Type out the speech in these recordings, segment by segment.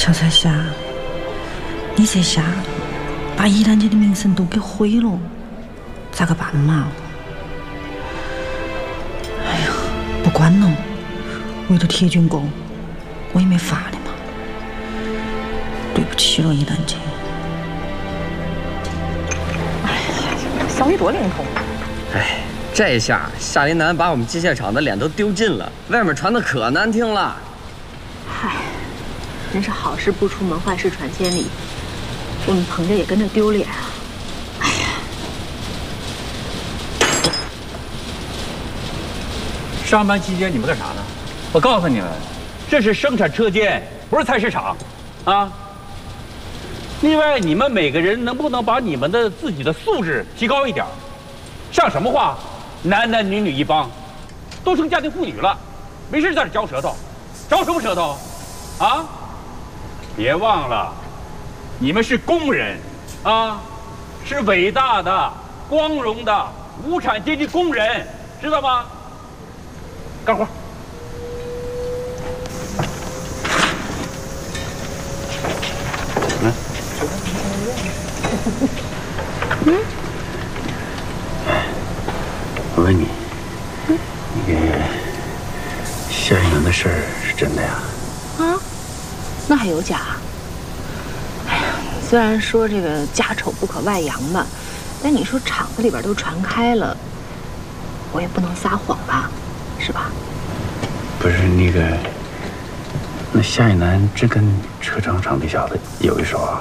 小彩霞，你这下把依兰姐的名声都给毁了，咋个办嘛？哎呀，不管了，为了铁军哥，我也没法的嘛。对不起了，依兰姐。 哎呀，消息多灵通！ 哎，这下夏林南把我们机械厂的脸都丢尽了，外面传的可难听了。 嗨，真是好事不出门，坏事传千里。我们彭家也跟着丢脸啊！哎呀， 上班期间你们干啥呢？我告诉你们，这是生产车间，不是菜市场，啊！另外，你们每个人能不能把你们的自己的素质提高一点？像什么话，男男女女一帮，都成家庭妇女了，没事在这嚼舌头，嚼什么舌头？啊！别忘了，你们是工人，啊，是伟大的、光荣的无产阶级工人，知道吗？干活。 我问你，那个夏一楠的事儿是真的呀？ 啊，那还有假？哎呀，虽然说这个家丑不可外扬吧，但你说厂子里边都传开了，我也不能撒谎吧，是吧？ 不是那个，那夏一楠真跟车厂厂那小子有一手啊？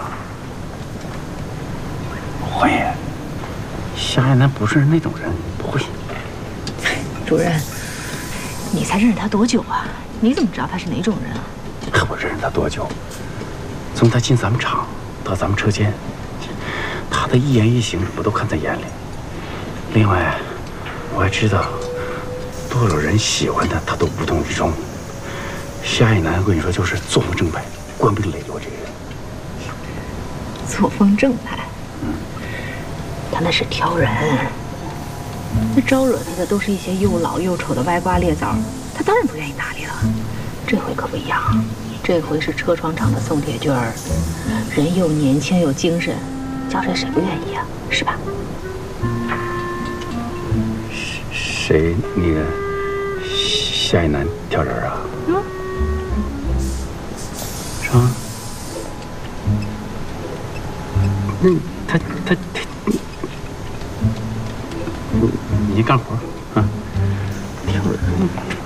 不会呀，夏一楠不是那种人，不会。 主任，你才认识他多久啊？你怎么知道他是哪种人啊？ 可我认识他多久？从他进咱们厂到咱们车间，他的一言一行我都看在眼里。另外，我还知道多少人喜欢他，他都无动于衷。夏一楠，我跟你说，就是作风正派、光明磊落这个人。 作风正派，他那是挑人。那招惹他的都是一些又老又丑的歪瓜裂枣，他当然不愿意搭理了。这回可不一样，这回是车床厂的宋铁军儿，人又年轻又精神，叫谁不愿意啊？是吧？ 谁那个夏一楠挑人啊？是吗？他你干活啊？挑人。